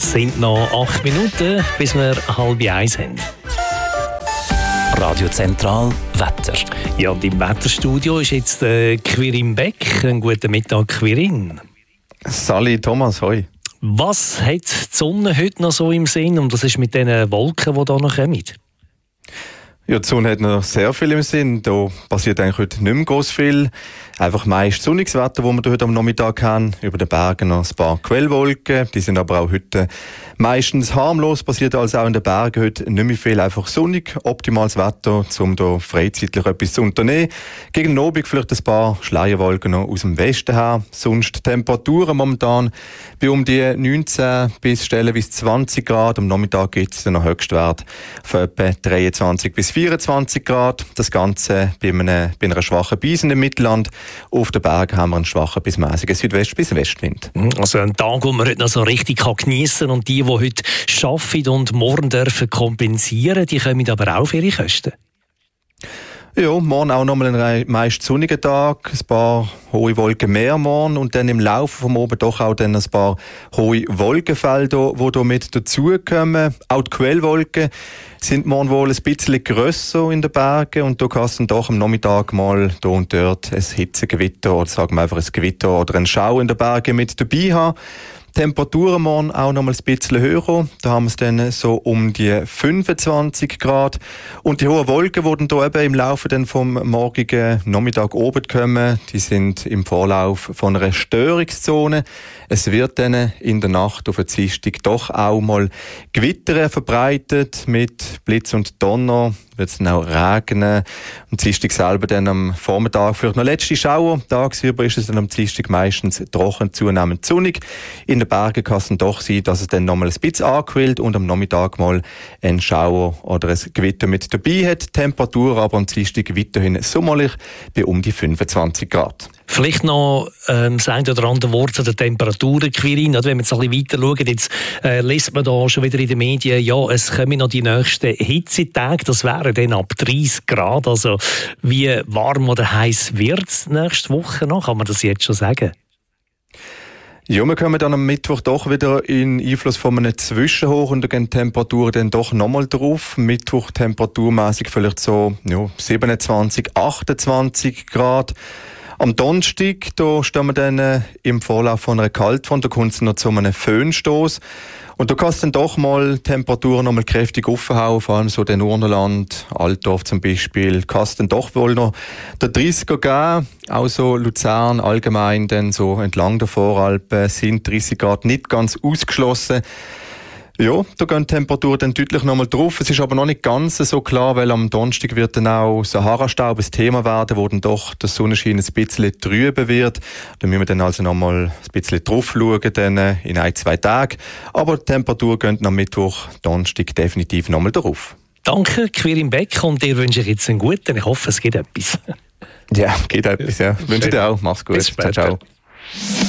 Es sind noch 8 Minuten, bis wir 12:30 haben. Radio Zentral Wetter. Ja, und im Wetterstudio ist jetzt Quirin Beck. Einen guten Mittag, Quirin. Sali, Thomas, hoi. Was hat die Sonne heute noch so im Sinn? Und das ist mit diesen Wolken, die hier noch kommen? Ja, die Sonne hat noch sehr viel im Sinn. Da passiert eigentlich heute nicht mehr groß viel. Einfach meist sonniges Wetter, das wir heute am Nachmittag haben. Über den Bergen noch ein paar Quellwolken. Die sind aber auch heute meistens harmlos. Passiert also auch in den Bergen heute nicht mehr viel. Einfach sonnig, optimales Wetter, um da freizeitlich etwas zu unternehmen. Gegen den Abend vielleicht ein paar Schleierwolken noch aus dem Westen her. Sonst Temperaturen momentan bei um die 19 bis stellenweise 20 Grad. Am Nachmittag gibt es dann noch Höchstwert von etwa 23 bis 24 Grad. Das Ganze bei einer schwachen Brise im Mittelland. Auf den Bergen haben wir einen schwachen bis mäßigen Südwest- bis Westwind. Also ein Tag, wo man heute noch so richtig geniessen kann. Und die heute arbeiten und morgen dürfen kompensieren, die kommen aber auch auf ihre Kosten. Ja, morgen auch nochmal ein meist sonniger Tag, ein paar hohe Wolken mehr morgen und dann im Laufe vom Abend doch auch dann ein paar hohe Wolkenfelder, die hier mit dazukommen. Auch die Quellwolken sind morgen wohl ein bisschen grösser in den Bergen und da kann es dann doch am Nachmittag mal hier und dort ein Hitzegewitter oder sagen wir einfach ein Gewitter oder ein Schau in den Bergen mit dabei haben. Temperaturen morgen auch noch mal ein bisschen höher. Da haben wir es dann so um die 25 Grad. Und die hohen Wolken, die dann hier eben im Laufe dann vom morgigen Nachmittag oben kommen, die sind im Vorlauf von einer Störungszone. Es wird dann in der Nacht auf den Dienstag doch auch mal Gewitter verbreitet mit Blitz und Donner. Wird es dann auch regnen. Am Dienstag selber dann am Vormittag vielleicht noch letzte Schauer. Tagsüber ist es dann am Dienstag meistens trocken, zunehmend sonnig. In den Bergen kann es dann doch sein, dass es dann noch mal ein bisschen anquillt und am Nachmittag mal ein Schauer oder ein Gewitter mit dabei hat. Temperatur aber am Dienstag weiterhin sommerlich bei um die 25 Grad. Vielleicht noch das eine oder andere Wort zu den Temperaturen, Quirin. Wenn wir jetzt ein bisschen weiter schauen, jetzt liest man da schon wieder in den Medien, ja, es kommen noch die nächsten Hitzetage, das wären dann ab 30 Grad. Also wie warm oder heiß wird es nächste Woche noch? Kann man das jetzt schon sagen? Ja, wir kommen dann am Mittwoch doch wieder in Einfluss von einem Zwischenhoch und da gehen die Temperaturen dann doch nochmal drauf. Mittwoch temperaturmäßig vielleicht so 27, 28 Grad. Am Donnerstag, da stehen wir dann im Vorlauf von einer Kaltfront, da kommt es noch zu einem Föhnstoß. Und da kann es dann doch mal Temperaturen noch mal kräftig aufhauen, vor allem so den Urnerland, Altdorf zum Beispiel, kann es dann doch wohl noch der 30er geben. Auch so Luzern allgemein, dann so entlang der Voralpen sind 30 Grad nicht ganz ausgeschlossen. Ja, da gehen die Temperaturen dann deutlich nochmal drauf. Es ist aber noch nicht ganz so klar, weil am Donnerstag wird dann auch Sahara-Staub ein Thema werden, wo dann doch der Sonnenschein ein bisschen trüber wird. Da müssen wir dann also nochmal ein bisschen drauf schauen, dann in 1-2 Tagen. Aber die Temperatur geht am Mittwoch, Donnerstag definitiv nochmal drauf. Danke, Quirin Beck, und dir wünsche ich jetzt einen guten. Ich hoffe, es gibt etwas. Ja, geht etwas, ja. Wünsche dir auch. Mach's gut. Bis später. Ciao, ciao.